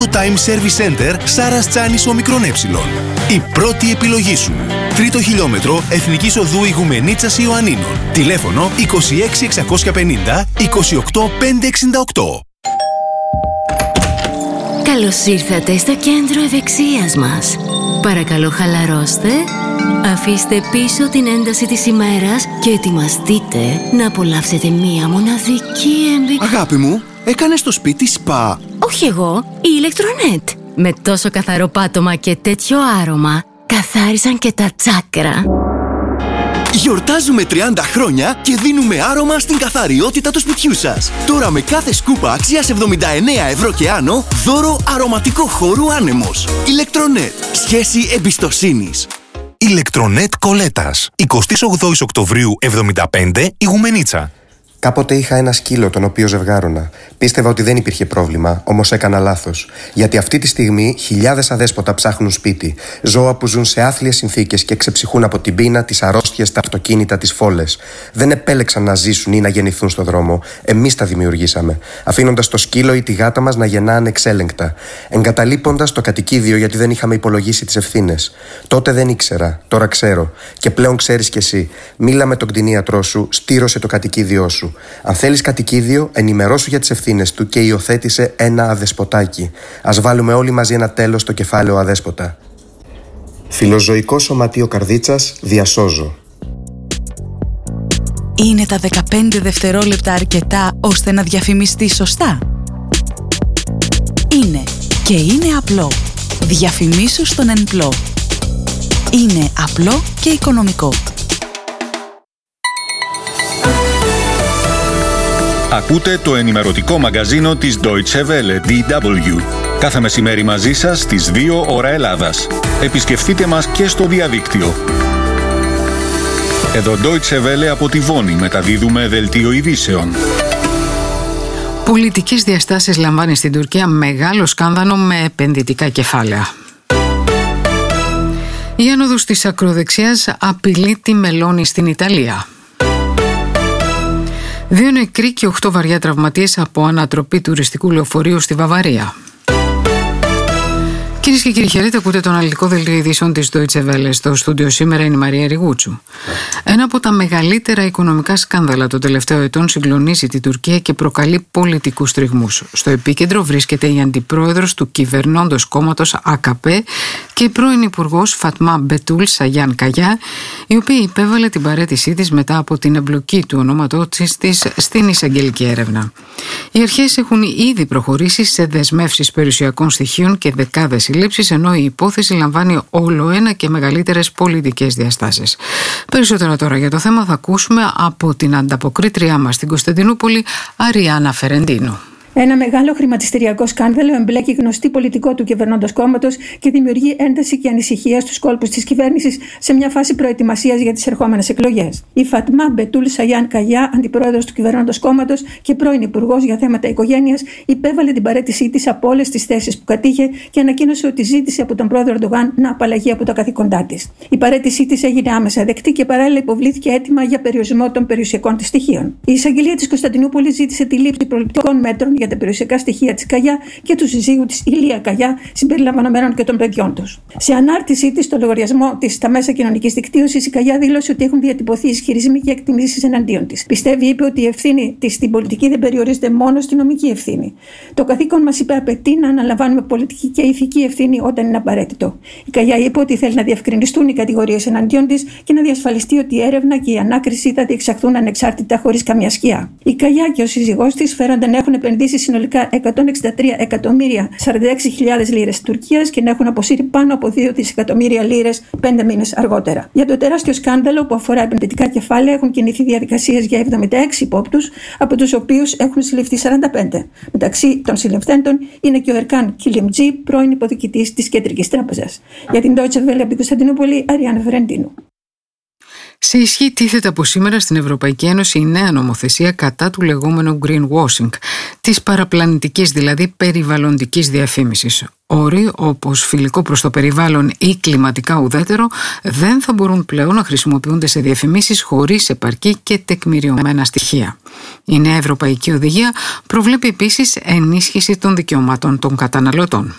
Time Service Center Σάρας Τσάνης Ομικρόν Ε. Η πρώτη επιλογή σου. 3ο χιλιόμετρο Εθνικής Οδού Ηγουμενίτσας Ιωαννίνων. Τηλέφωνο 26 650 28 568. Καλώς ήρθατε στο κέντρο ευεξίας μας. Παρακαλώ χαλαρώστε, αφήστε πίσω την ένταση της ημέρας και ετοιμαστείτε να απολαύσετε μία μοναδική εμπειρία. Αγάπη μου, έκανες το σπίτι σπα? Όχι εγώ, η Ηλεκτρονέτ. Με τόσο καθαρό πάτωμα και τέτοιο άρωμα, καθάρισαν και τα τσάκρα. Γιορτάζουμε 30 χρόνια και δίνουμε άρωμα στην καθαριότητα του σπιτιού σας. Τώρα με κάθε σκούπα αξίας 79 ευρώ και άνω, δώρο αρωματικό χώρου άνεμος. Ηλεκτρονέτ. Σχέση εμπιστοσύνης. Ηλεκτρονέτ Κολέτας. 28 Οκτωβρίου 75, Ηγουμενίτσα. Κάποτε είχα ένα σκύλο τον οποίο ζευγάρωνα. Πίστευα ότι δεν υπήρχε πρόβλημα, όμως έκανα λάθος. Γιατί αυτή τη στιγμή χιλιάδες αδέσποτα ψάχνουν σπίτι. Ζώα που ζουν σε άθλιες συνθήκες και ξεψυχούν από την πείνα, τις αρρώστιες, τα αυτοκίνητα, τις φόλες. Δεν επέλεξαν να ζήσουν ή να γεννηθούν στον δρόμο. Εμείς τα δημιουργήσαμε. Αφήνοντας το σκύλο ή τη γάτα μας να γεννά ανεξέλεγκτα. Εγκαταλείποντας το κατοικίδιο γιατί δεν είχαμε υπολογίσει τις ευθύνες. Τότε δεν ήξερα, τώρα ξέρω. Και πλέον ξέρεις κι εσύ. Μίλα με τον κτηνίατρό σου, στήρωσε το κατοικίδιό σου. Αν θέλεις κατοικίδιο, ενημερώσου για τις ευθύνες του και υιοθέτησε ένα αδεσποτάκι. Ας βάλουμε όλοι μαζί ένα τέλος στο κεφάλαιο αδέσποτα. Φιλοζωικό Σωματείο Καρδίτσας, διασώζω. Είναι τα 15 δευτερόλεπτα αρκετά ώστε να διαφημιστεί σωστά? Είναι και είναι απλό. Διαφημίσου στον ΕΝΠΛΟ. Είναι απλό και οικονομικό. Ακούτε το ενημερωτικό μαγκαζίνο της Deutsche Welle, DW. Κάθε μεσημέρι μαζί σας στις 2 ώρα Ελλάδας. Επισκεφτείτε μας και στο διαδίκτυο. Εδώ Deutsche Welle από τη Βόνη μεταδίδουμε δελτίο ειδήσεων. Πολιτικές διαστάσεις λαμβάνει στην Τουρκία μεγάλο σκάνδαλο με επενδυτικά κεφάλαια. Η άνοδος της ακροδεξιάς απειλεί τη Μελώνη στην Ιταλία. 2 νεκροί και 8 βαριά τραυματίες από ανατροπή τουριστικού λεωφορείου στη Βαβαρία. Κυρίες και κύριοι, χαίρετε, ακούτε το αναλυτικό δελτίο ειδήσεων της Deutsche Welle. Στο στούντιο σήμερα είναι η Μαρία Ριγούτσου. Ένα από τα μεγαλύτερα οικονομικά σκάνδαλα των τελευταίων ετών συγκλονίζει την Τουρκία και προκαλεί πολιτικούς τριγμούς. Στο επίκεντρο βρίσκεται η αντιπρόεδρος του κυβερνώντος κόμματος AKP και η πρώην υπουργός Φατμά Μπετούλ Σαγιάν Καγιά, η οποία υπέβαλε την παραίτησή της μετά από την εμπλοκή του ονόματός της στην εισαγγελική έρευνα. Οι αρχές έχουν ήδη προχωρήσει σε δεσμεύσεις περιουσιακών στοιχείων και δεκάδες συλλήψεις, ενώ η υπόθεση λαμβάνει όλο ένα και μεγαλύτερες πολιτικές διαστάσεις. Περισσότερα τώρα για το θέμα θα ακούσουμε από την ανταποκρίτριά μας στην Κωνσταντινούπολη, Αριάννα Φερεντίνου. Ένα μεγάλο χρηματιστηριακό σκάνδαλο εμπλέκει γνωστή πολιτικό του κυβερνώντος κόμματος και δημιουργεί ένταση και ανησυχία στους κόλπους της κυβέρνησης σε μια φάση προετοιμασίας για τις ερχόμενες εκλογές. Η Φατμά Μπετούλ Σαγιάν Καγιά, αντιπρόεδρος του κυβερνώντος κόμματος και πρώην υπουργός για θέματα οικογένειας, υπέβαλε την παραίτησή της από όλες τις θέσεις που κατήχε και ανακοίνωσε ότι ζήτησε από τον πρόεδρο Ερντογάν να απαλλαγεί από τα καθήκοντά της. Η παραίτησή της έγινε άμεσα δεκτή και παράλληλα υποβλήθηκε αίτημα για περιορισμό των περιουσιακών της στοιχείων. Η εισαγγελία της Κωνσταντινούπολης ζήτησε τη λήψη προληπτικών μέτρων για τα περιουσιακά στοιχεία της Καγιά και του συζύγου της Ηλία Καγιά, συμπεριλαμβανομένων και των παιδιών τους. Σε ανάρτησή της στο λογαριασμό της στα μέσα κοινωνικής δικτύωσης, η Καγιά δήλωσε ότι έχουν διατυπωθεί ισχυρισμοί και εκτιμήσεις εναντίον της. Πιστεύει, είπε, ότι η ευθύνη της στην πολιτική δεν περιορίζεται μόνο στη νομική ευθύνη. Το καθήκον μας, είπε, απαιτεί να αναλαμβάνουμε πολιτική και ηθική ευθύνη όταν είναι απαραίτητο. Η Καγιά είπε ότι θέλει να διευκρινιστούν οι κατηγορίες εναντίον της και να διασφαλιστεί ότι η έρευνα και η ανάκριση θα διεξαχθούν ανεξάρτητα χωρίς καμία σκιά. Η Καγιά και ο σύζυγός της φέρονται να έχουν επενδύσει συνολικά 163.046.000 λίρες Τουρκίας και να έχουν αποσύρει πάνω από 2 δισεκατομμύρια λίρες 5 μήνες αργότερα. Για το τεράστιο σκάνδαλο που αφορά επενδυτικά κεφάλαια έχουν κινηθεί διαδικασίες για 76 υπόπτους, από τους οποίους έχουν συλληφθεί 45. Μεταξύ των συλληφθέντων είναι και ο Ερκάν Κιλιμτζή, πρώην υποδιοικητής της Κεντρικής Τράπεζας. Για την Deutsche Welle από την Κωνσταντινούπολη, Αριάννα Φερεντίνου. Σε ισχύ τίθεται από σήμερα στην Ευρωπαϊκή Ένωση η νέα νομοθεσία κατά του λεγόμενου greenwashing, της παραπλανητικής δηλαδή περιβαλλοντικής διαφήμισης. Όροι όπως φιλικό προς το περιβάλλον ή κλιματικά ουδέτερο δεν θα μπορούν πλέον να χρησιμοποιούνται σε διαφημίσεις χωρίς επαρκή και τεκμηριωμένα στοιχεία. Η νέα Ευρωπαϊκή Οδηγία προβλέπει επίσης ενίσχυση των δικαιωμάτων των καταναλωτών.